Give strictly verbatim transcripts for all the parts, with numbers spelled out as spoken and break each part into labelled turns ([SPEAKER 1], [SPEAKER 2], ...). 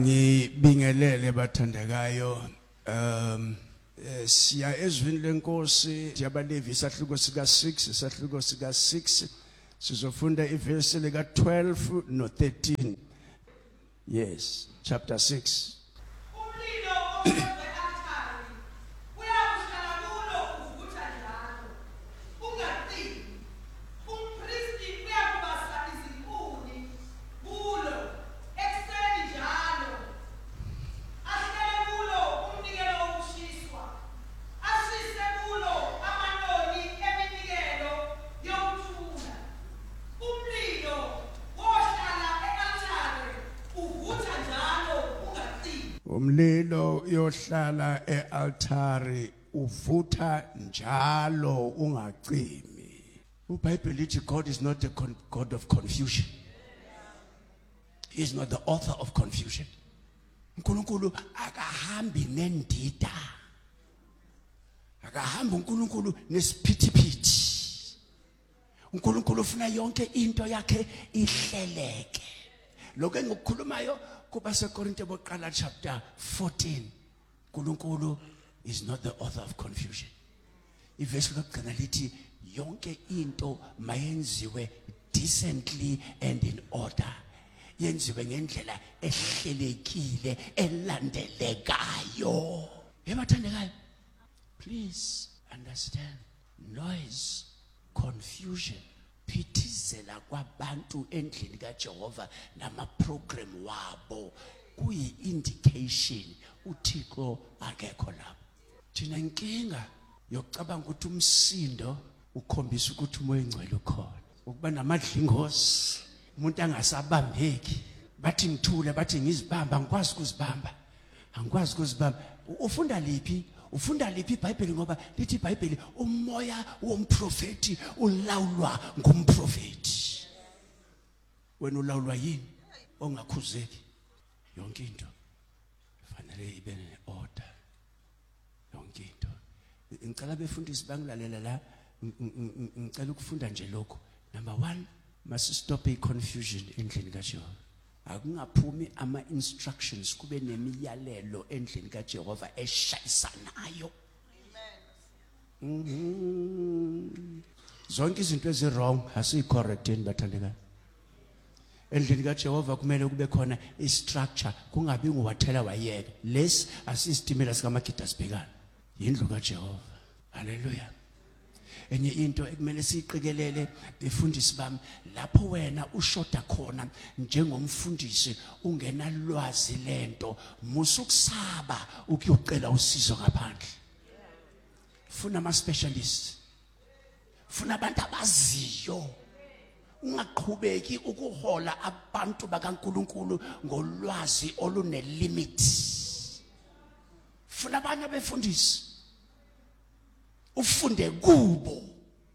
[SPEAKER 1] Ngibingelele bathandekayo um siya ezwini lenkosi yabaLevi isahluko sika six isahluko sika six sizofunda iverse lika twelve no thirteen. Yes, chapter six. Umlilo yohlala ealtari uvutha njalo ungacimi. UBhayibheli lithi God is not a God of confusion. He is not the author of confusion. uNkulunkulu akahambi nendida. Akahambi uNkulunkulu nesiphithiphithi. uNkulunkulu ufuna yonke into yakhe ihleleke. Lokho engikukhulumayo kuba seKorinte bokuqala chapter fourteen. uNkulunkulu is not the author of confusion. Iverse lokugcina lithi yonke into mayenziwe decently and in order. Yenziwe ngendlela ehlelekile elandelekayo. Ebathandekayo, please understand, noise, confusion, phithizela kwabantu endlini kaJehova nama program wabo kuyi indication uThixo akekho lapho. Thina inkinga yokucabanga ukuthi umsindo ukhombisa ukuthi umoya engcwele ukhona. Ukuba namadlingozi, umuntu angasabambeki, bathi ngithule, bathi ngizibamba, angikwazi ukuzibamba. Angikwazi ukuzibamba. Ufunda liphi? Ufunda liphi iBhayibheli ngoba lithi iBhayibheli umoya womprofeti ulawulwa ngumprofeti. Wena ulawulwa yini? Ongakhuzeki. Yonke into fanele ibe neorder. Yonke into. Ngicela befundisi bangilalela la, ngicela ukufunda nje lokho. Number one, must stop a confusion endlini kaJehova. Akungaphumi ama instructions kube nemiyalelo endlini kaJehova eshayisanayo. Amen. Zonke izinto ezi wrong asi correct yini bathandeka. Endlini kaJehova kumele kube khona i structure, kungabi nguwathela wayeka. Les asistimela sika Magida sibhekana. Yindlu kaJehova. Hallelujah. Enye into ekumele siqikelele befundisi bami lapho wena ushoda khona njengomfundisi ungena lwazi lento musukusaba ukuyocela usizo ngaphandle. Funa ama specialists. Funa abantu abaziyo. Ungaqhubeki ukuhola abantu bakaNkuluNkulu ngolwazi olune limit. Funa abanye abefundisi. Ufunde kubo.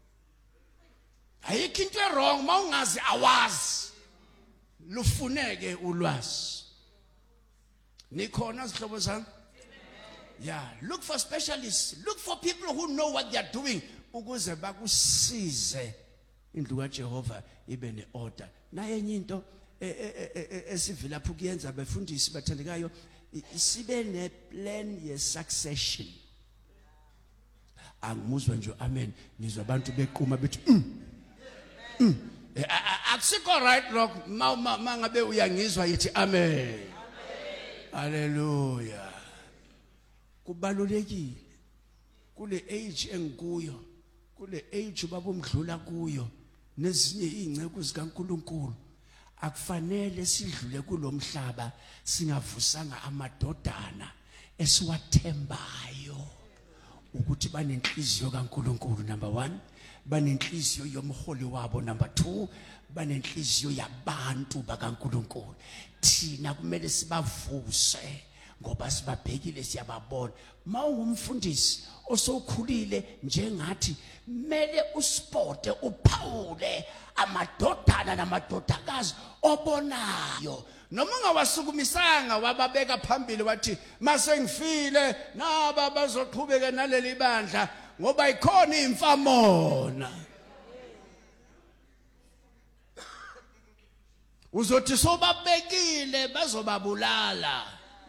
[SPEAKER 1] Ayikho into wrong mawungazi awazi. Lufuneke ulwazi. Nikhona sihlobo zami? Yeah, look for specialists. Look for people who know what they are doing ukuze bakusize indlu kaJehova ibe neorder. Naye enye into esivela phu kuyenza befundisi bathandekayo sibe ne plan ye succession. Angimuzwa nje amen ngizwa abantu beqhuma bethi mm akusiko right rock mangabe uyangizwa yithi amen. Hallelujah. Kubalulekile kule age engikuyo, kule age babomdlula kuyo nezinye ingceko zikaNkuluNkulu, akufanele sidlule kulomhlaba singavusanga amadodana esiwathembayo ukuthi banenhliziyo kaNkuluNkulu. Number one, banenhliziyo yomholi wabo. Number two, banenhliziyo yabantu bakaNkuluNkulu. Thina kumele sibavuse ngoba sibabhekile siyababona. Mawungumfundisi osokhulile njengathi mele usporte uphawule amadodana namadodakazi obonayo. Noma ungawasukumisanga wababeka phambili wathi mase ngifile naba bazoqhubeka naleli bandla ngoba ikhona imfamona. uzothi sobabekile bazobabulala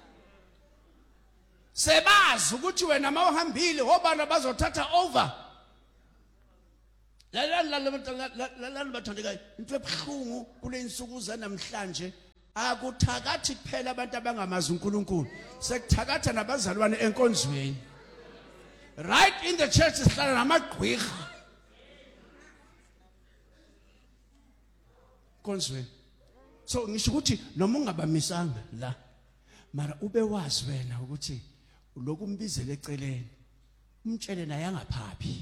[SPEAKER 1] sebazi ukuthi wena mawuhambile obana bazothatha over lalani bathandekayo into ebhlungu kule insuku zanamhlanje akuthakathi kuphela abantu abangamazi uNkulunkulu sekuthakatha nabazalwane enkonzweni right in the church sihlala namagqwirha konzweni so ngisho ukuthi noma ungabamisanga la mara ube wazi wena ukuthi lokumbizela eceleni umtshele naye angaphaphi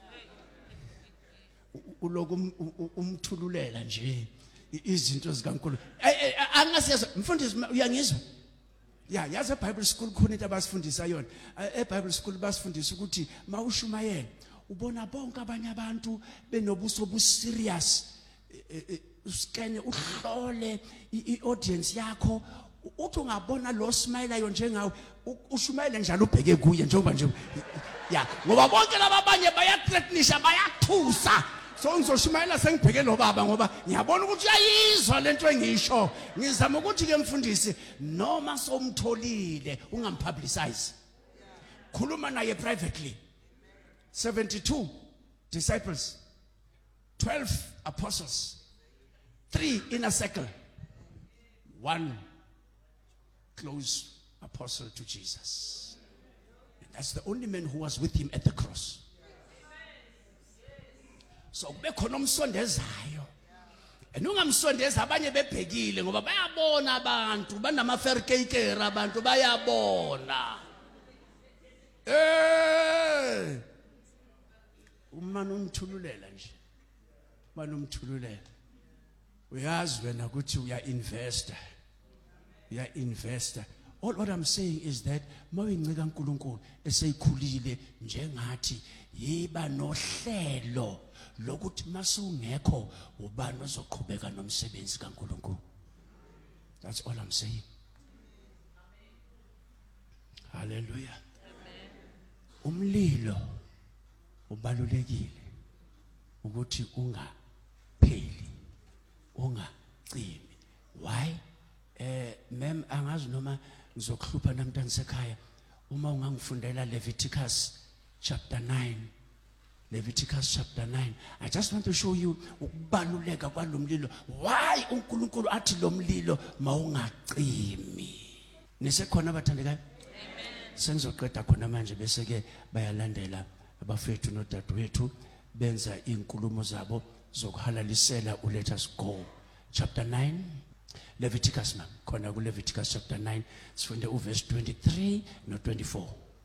[SPEAKER 1] uloku umthululela nje izinto zikaNkulunkulu angasiyazi mfundisi uyangizwa ya yazi eBible school khona into abasifundisa yona eBible school basifundisa ukuthi mawushumayela ubona bonke abanye abantu benobuso obuserious uskene uhlole iaudience yakho uthi ungabona lo smileayo njengawe ushumayele njalo ubheke kuye njengoba nje ya ngoba bonke labanye bayathreatenisha bayathusa so ngizoshumayela sengibheke lo baba ngoba ngiyabona ukuthi uyayizwa lento engisho ngizama ukuthi ke mfundisi noma somtholile ungampublicize khuluma naye privately seventy-two disciples twelve apostles three inner circle one close apostle to Jesus and that's the only man who was with him at the cross so kube khona umsondezayo enungamsondeza abanye bebhekile ngoba bayabona abantu banama fabricators abantu bayabona eh umana umthululela nje umana umthululela uyazi wena ukuthi uya investor uya investor all what I'm saying is that mawincika uNkulunkulu eseyikhulile njengathi yiba nohlelo lokuthi masungekho ubani ozoqhubeka nomsebenzi kaNkulunkulu that's all I'm saying hallelujah amen umlilo ubalulekile ukuthi ungapheli ungacimi why eh mem angazi noma ngizokuhlupha namntana sekhaya uma ungangifundela Leviticus chapter nine Leviticus chapter nine I just want to show you ukubaluleka kwalomlilo why uNkulunkulu athi lo mlilo mawungacimi nisekhona abathandekayo amen sengizoqeda khona manje bese ke bayalandela abafethu nodadewethu benza inkulumo zabo zokuhalalisela u let us go chapter nine Leviticus man khona ku Leviticus chapter nine sifunde u verse twenty-three no twenty-four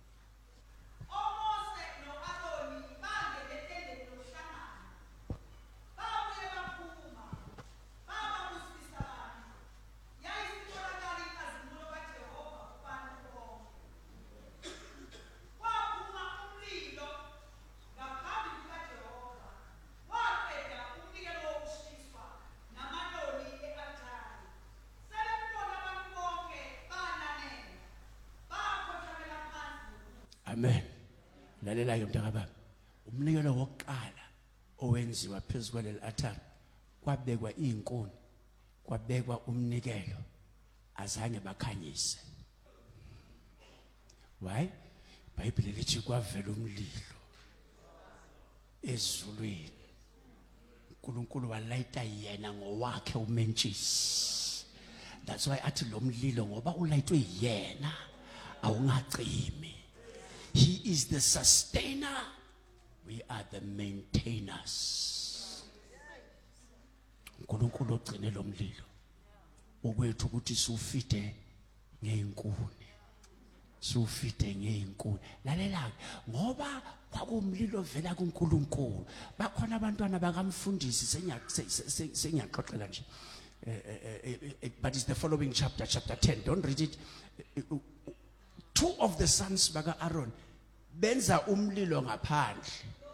[SPEAKER 1] amen lalela ke mntaka baba umnikelo wokuqala owenziwa phezulu kwaleli altar kwabekwa izinkuni kwabekwa umnikelo azange bakhanyise why iBhayibheli lithi kwavela umlilo ezulwini uNkulunkulu walayita yena ngowakhe umentshisi that's why athi lo mlilo ngoba ulayitwe yena awungacimi he is the sustainer we are the maintainers uNkulunkulu ogcine lo mlilo okwethu ukuthi siufide ngeinkuni siufide ngeinkuni lalela ngoba kwakumlilo vela kuNkulunkulu bakhona abantwana bakamfundisi sengiyaxoxela nje but it's the following chapter chapter ten don't read it two of the sons baka Aaron benza umlilo ngaphandle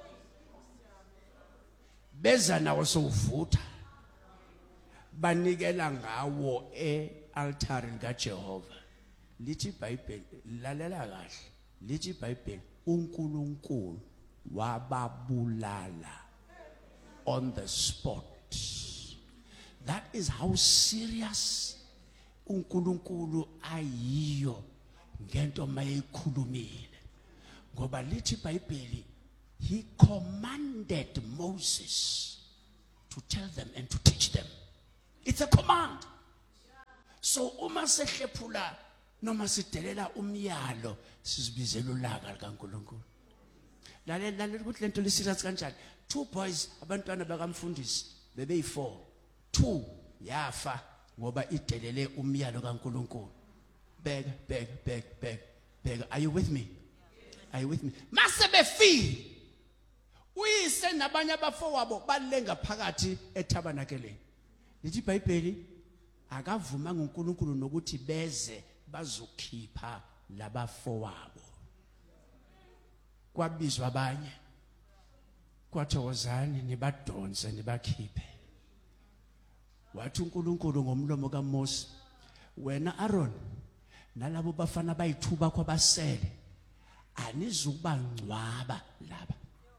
[SPEAKER 1] beza nawo sowuvutha banikela ngawo ealtar likaJehova lithi iBhayibheli lalela kahle lithi iBhayibheli uNkulunkulu wababulala on the spot That is how serious uNkulunkulu ayiyo ngento mayikhulumile. Ngoba lithi iBhayibheli, he commanded Moses to tell them and to teach them. It's a command. So uma sehlephula noma sidelela umyalo sizibizela ulaka likaNkulunkulu. Lalela lalela ukuthi lento lisirious kanjani. Two boys abantwana bakamfundisi bebeyi four. Two yafa ngoba idelele umyalo kaNkulunkulu. Beg beg beg beg beg. Are you with me? Are you with me? Mase befi. Uyise nabanye abafowabo balenga phakathi etabernakeleni. Lithi iBhayibheli akavuma ngoNkulunkulu nokuthi beze bazokhipha labafowabo. Kwabizwa abanye. Kwathokozani nibadonse nibakhiphe. Wathi uNkulunkulu ngomlomo kaMose, wena Aaron nalabo bafana bayithuba kwabasele anizukuba ngcwaba laba.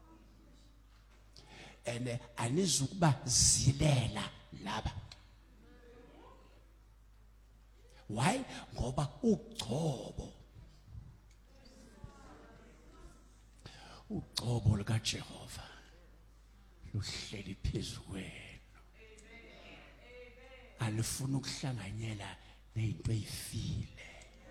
[SPEAKER 1] Ene anizukuba zilela laba. Why? Ngoba ugcobo ugcobo lika Jehova luhleli phezulu kwenu. Alifuna ukuhlanganyela nezinto ezifile.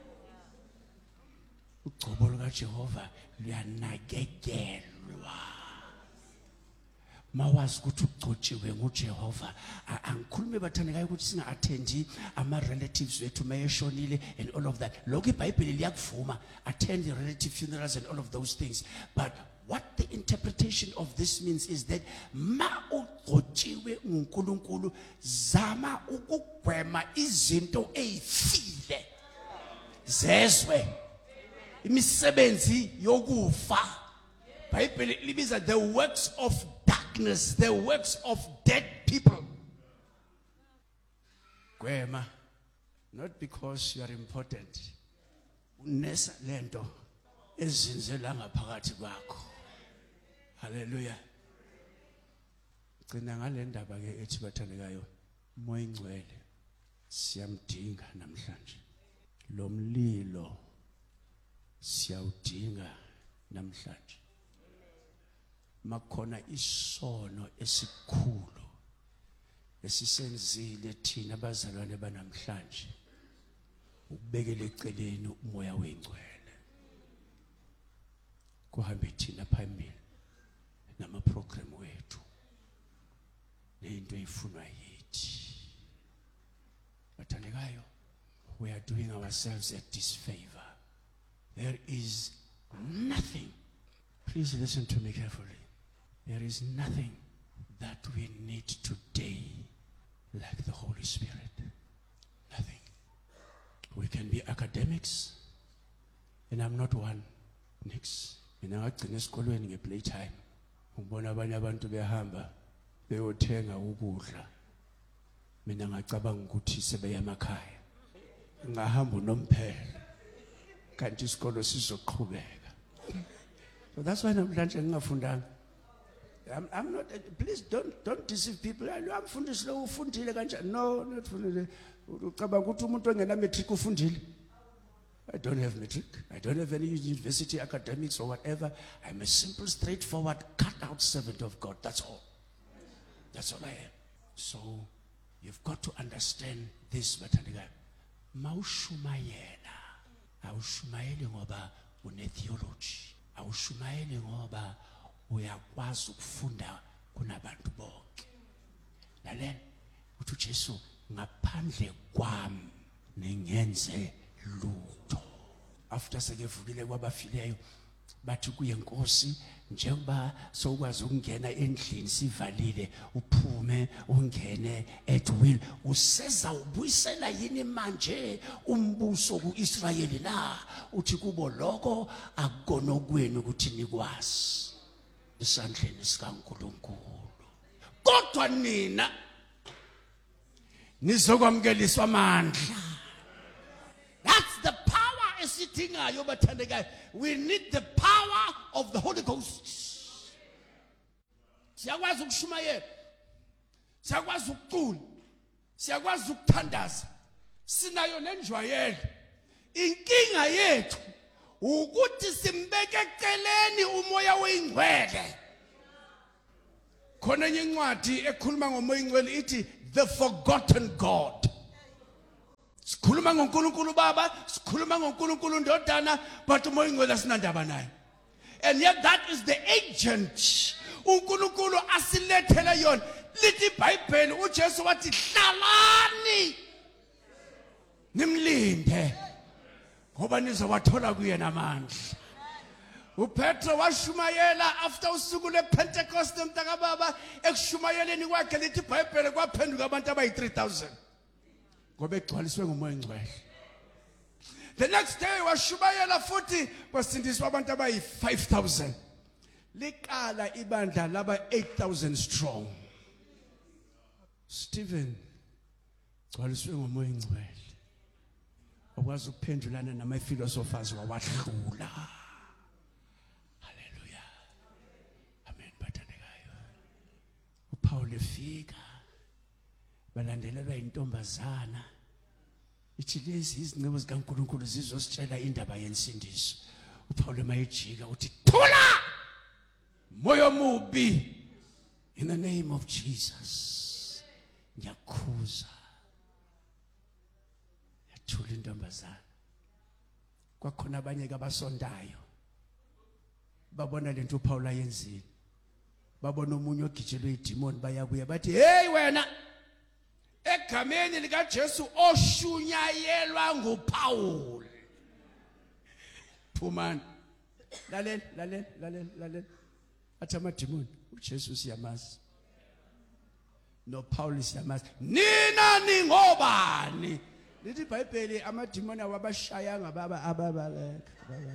[SPEAKER 1] Ugcobo lika Jehova luyanakekelwa. Mawazi ukuthi ugcotshiwe nguJehova. Angikhulume bathandekayo ukuthi singa attendi ama relatives wethu mayeshonile and all of that. Lokho iBhayibheli liyakuvuma, attend the relative funerals and all of those things. But what the interpretation of this means is that ma ugcotshiwe nguNkulunkulu zama ukugwema izinto ezifile zezwe. Imisebenzi yokufa. Bible libiza the works of darkness, the works of dead people. Gwema, not because you are important. Unesa lento ezinzela ngaphakathi kwakho. Hallelujah. Gcina ngale ndaba ke ethi bathandekayo, umoya ingcwele siyamdinga namhlanje. Lo mlilo siyawudinga namhlanje. Makhona isono esikhulu esisenzile thina abazalwane banamhlanje ukubekela eceleni umoya wengcwele. Kuhambe thina phambili nama program wethu nento eyifunwa yithi. Bathandekayo, we are doing ourselves a disfavor. There is nothing, please listen to me carefully. There is nothing that we need today like the Holy Spirit. Nothing. We can be academics, and I'm not one. Next. Mina ngagcina esikolweni nge-playtime. Ngibona abanye abantu behamba beyothenga ukudla. Mina ngacabanga ukuthi sebeya emakhaya. Ngahamba unomphela. Kanti isikolo sizoqhubeka. So that's why namhlanje ngingafundanga. I'm, I'm not, please don't don't deceive people. I'm fundisile ufundile kanjani? No, not fundile. Ucabanga ukuthi umuntu ongena matric ufundile. I don't have matric. I don't have any university academics or whatever. I'm a simple, straightforward, cut-out servant of God. That's all. That's all I am. So you've got to understand this, bathandekayo. Mawushumayela. Awushumayeli ngoba une theology. Awushumayeli ngoba uyakwazi ukufunda kunabantu bonke. Lalela uthi uJesu ngaphandle kwami nengenze lutho. After sekevukile kwabafileyo bathi kuye Nkosi, njengoba sokwazi ukungena endlini sivalile uphume ungene at will, useza ubuyisela yini manje umbuso kuIsrayeli na? Uthi kubo lokho akukonokwenu ukuthi nikwazi isandleni sikaNkulunkulu. Kodwa nina nizokwamkeliswa amandla. That's the power esithingayo bathandekayo. We need the power of the Holy Ghost. Siyakwazi ukushumayela. Siyakwazi ukucula. siyakwazi ukuthandaza sinayo nenjwayelo inkinga yethu ukuthi simbeke eceleni umoya weingcwele khona enye incwadi ekhuluma ngomoya ingcwele ithi the forgotten God. Sikhuluma ngoNkulunkulu Baba, sikhuluma ngoNkulunkulu Ndodana, but umoya ingcwele asinandaba naye. And yet that is the agent uNkulunkulu asilethela yona. Lithi iBhayibheli uJesu wathi hlalani nimlinde ngoba nizowathola kuyena amandla. uPetro washumayela after usuku lePentecost mntaka baba ekushumayeleni kwakhe lithi iBhayibheli kwaphenduka abantu abayi three thousand ngoba egcwaliswe ngumoya ingcwele. The next day washumayela futhi kwasindiswa abantu abayi five thousand. Liqala ibandla laba eight thousand strong. Stephen gcwaliswe ngumoya ingcwele. Akwazi ukuphendulana nama philosophers wawahlula. Hallelujah. Amen bathandekayo. uPaul efika balandelelwa intombazana. Ithi lezi izinceku zikaNkulunkulu zizositshela indaba yensindiso. uPaul mayijika uthi thula moya omubi in the name of Jesus. Ngiyakhuza. Yathula intombazana. Kwakhona abanye abasondayo babona lento uPaul ayenzile. Babona umunye ogijelwe idemon bayabuya bathi hey wena egameni lika Jesu oshunyayelwa nguPaul. Phumani. Lalela lalela lalela lalela. Athi amademon uJesu siyamazi. No Paul siyamazi. Nina ningobani? Lithi iBhayibheli amademon awabashaya ngababa ababaleka.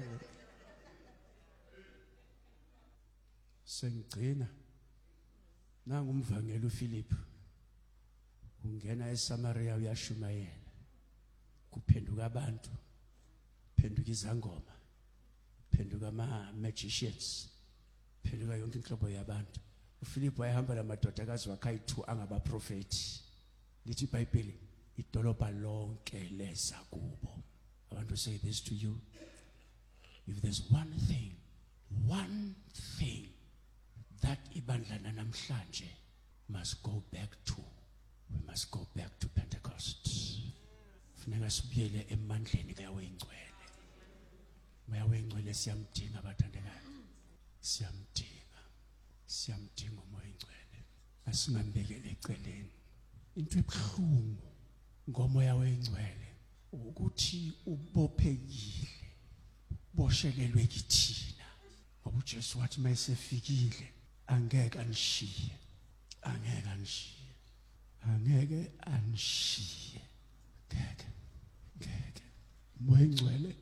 [SPEAKER 1] Sengcina nangu umvangeli uPhilip ungena eSamaria uyashumayela kuphenduka abantu phenduka izangoma phenduka ama magicians phenduka yonke inhlobo yabantu. uPhilip wayehamba lamadodakazi wakhe two angabaprofeti. Lithi iBhayibheli idolobha lonke leza kubo. I want to say this to you. If there's one thing, one thing that ibandla namhlanje must go back to, we must go back to Pentecost. Funeka sibuyele emandleni kaYingcwele. Moya weingcwele siyamdinga abathandekayo. Siyamdinga. Siyamdinga umoya ingcwele. Asingambekele eceleni. Into ebuhlungu ngomoya weingcwele ukuthi ubophekile. Boshelelwe kithina. Ngoba uJesu wathi mayesefikile angeke anishiye. Angeke anishiye. Angeke anishiye. Ngeke. Ngeke. Moya ingcwele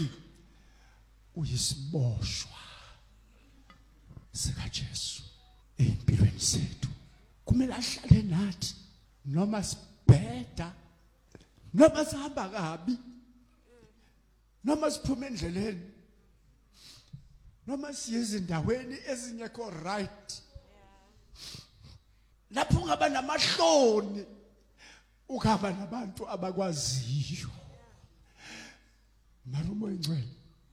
[SPEAKER 1] uyisiboshwa sika Jesu empilweni zethu. Kumele ahlale nathi noma sibheda noma sihamba kabi noma siphuma endleleni noma siye ezindaweni ezingekho right. Lapho ungaba namahloni ukaba nabantu abakwaziyo. Marumo ingcwele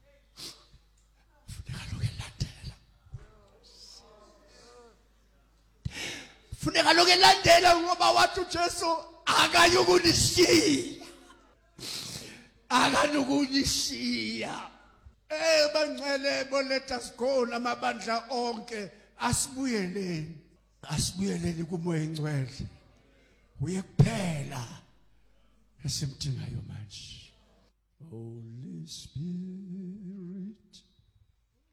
[SPEAKER 1] funeka lokelandela. Funeka lokelandela ngoba wathi uJesu akayukunishiya. Akanukunishiya. Eh bangcwele bo let us go namabandla onke asibuyeleni. Asibuyeleni kumoya ingcwele. Uye kuphela esimdingayo manje.